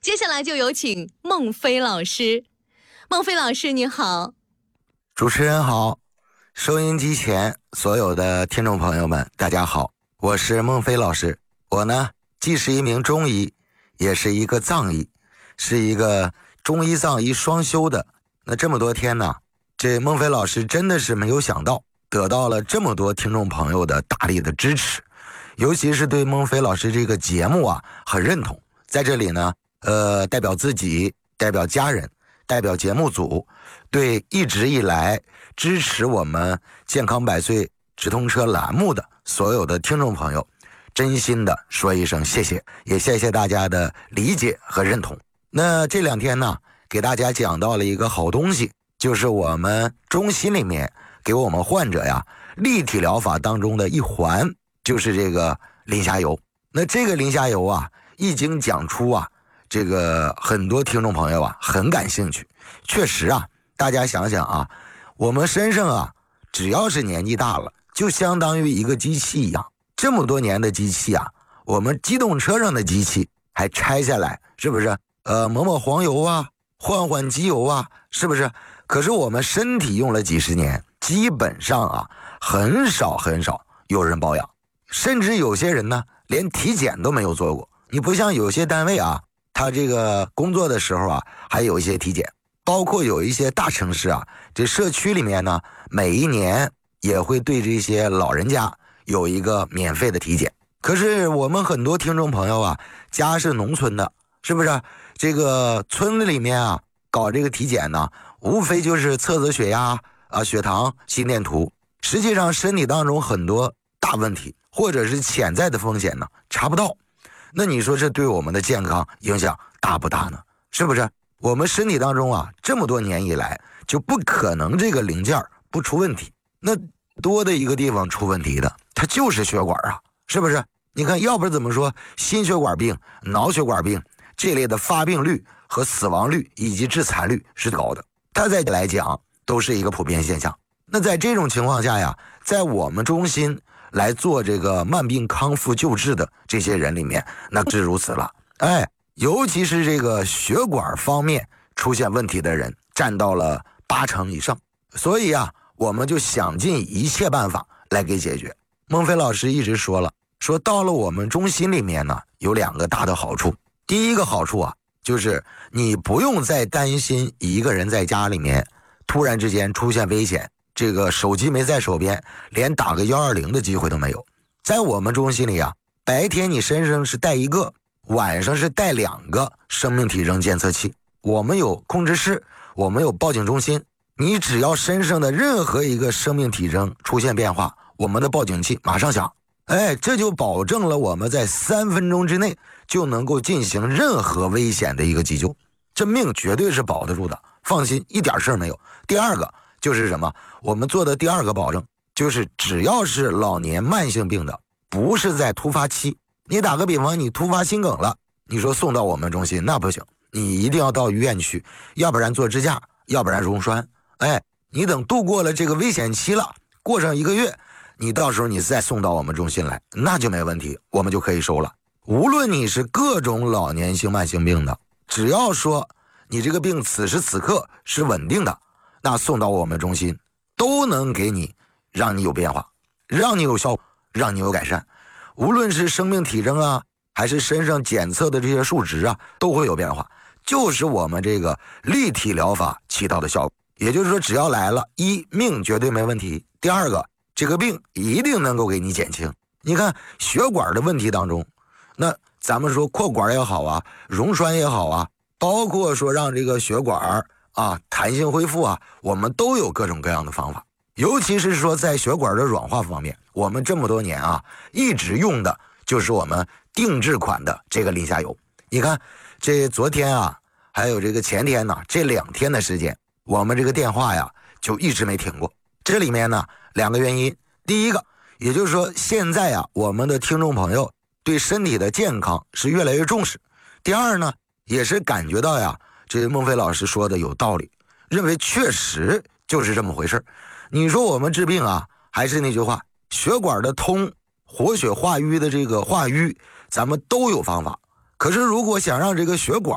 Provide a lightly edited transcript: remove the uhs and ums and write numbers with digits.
接下来就有请孟非老师。孟非老师你好。 主持人好，收音机前所有的听众朋友们大家好，我是孟非老师。我呢既是一名中医，也是一个藏医，是一个中医藏医双修的。那这么多天呢，这孟非老师真的是没有想到得到了这么多听众朋友的大力的支持，尤其是对孟非老师这个节目啊很认同。在这里呢代表自己，代表家人，代表节目组，对一直以来支持我们健康百岁直通车栏目的所有的听众朋友真心的说一声谢谢，也谢谢大家的理解和认同。那这两天呢，给大家讲到了一个好东西，就是我们中心里面给我们患者呀立体疗法当中的一环，就是这个磷虾油。那这个磷虾油啊一经讲出啊，这个很多听众朋友啊很感兴趣。确实啊，大家想想啊，我们身上啊只要是年纪大了，就相当于一个机器一样。这么多年的机器啊，我们机动车上的机器还拆下来，是不是抹抹黄油啊，换换机油啊，是不是？可是我们身体用了几十年，基本上啊很少有人保养，甚至有些人呢连体检都没有做过。你不像有些单位啊，他这个工作的时候啊还有一些体检，包括有一些大城市啊，这社区里面呢每一年也会对这些老人家有一个免费的体检。可是我们很多听众朋友啊，家是农村的，是不是？这个村子里面啊搞这个体检呢，无非就是测测血压啊、血糖、心电图，实际上身体当中很多大问题或者是潜在的风险呢查不到。那你说这对我们的健康影响大不大呢？是不是？我们身体当中啊这么多年以来就不可能这个零件不出问题，那多的一个地方出问题的它就是血管啊，是不是？你看要不然怎么说心血管病、脑血管病这类的发病率和死亡率以及致残率是高的，它在来讲都是一个普遍现象。那在这种情况下呀，在我们中心来做这个慢病康复救治的这些人里面，那是如此了。尤其是这个血管方面出现问题的人占到了80%以上，所以啊我们就想尽一切办法来给解决。孟非老师一直说了，说到了我们中心里面呢有2个大的好处。第一个好处啊，就是你不用再担心一个人在家里面突然之间出现危险，这个手机没在手边，连打个120的机会都没有。在我们中心里啊，白天你身上是带1个，晚上是带2个生命体征监测器。我们有控制室，我们有报警中心，你只要身上的任何一个生命体征出现变化，我们的报警器马上响。这就保证了我们在3分钟之内就能够进行任何危险的一个急救，这命绝对是保得住的，放心，一点事儿没有。第二个就是什么？我们做的第2个保证就是只要是老年慢性病的，不是在突发期，你打个比方，你突发心梗了，你说送到我们中心那不行，你一定要到医院去，要不然做支架，要不然溶栓。你等度过了这个危险期了，过上1个月，你到时候你再送到我们中心来，那就没问题，我们就可以收了。无论你是各种老年性慢性病的，只要说你这个病此时此刻是稳定的，那送到我们中心都能给你，让你有变化，让你有效果，让你有改善。无论是生命体征啊，还是身上检测的这些数值啊，都会有变化，就是我们这个立体疗法起到的效果。也就是说，只要来了，一命绝对没问题，第2个这个病一定能够给你减轻。你看血管的问题当中，那咱们说扩管也好啊，溶栓也好啊，包括说让这个血管啊弹性恢复啊，我们都有各种各样的方法。尤其是说在血管的软化方面，我们这么多年啊一直用的就是我们定制款的这个磷虾油。你看这昨天啊还有这个前天呢，这2天的时间，我们这个电话呀就一直没停过。这里面呢2个原因，第一个也就是说现在啊我们的听众朋友对身体的健康是越来越重视。第二呢，也是感觉到呀这孟非老师说的有道理，认为确实就是这么回事。你说我们治病啊，还是那句话，血管的通，活血化瘀的这个化瘀，咱们都有方法。可是如果想让这个血管